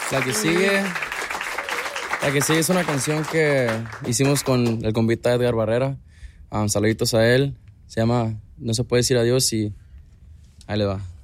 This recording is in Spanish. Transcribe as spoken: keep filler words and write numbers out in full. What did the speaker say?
La que sigue, la que sigue es una canción que hicimos con el compita Edgar Barrera. Um, saluditos a él. Se llama No se puede decir adiós y ahí le va.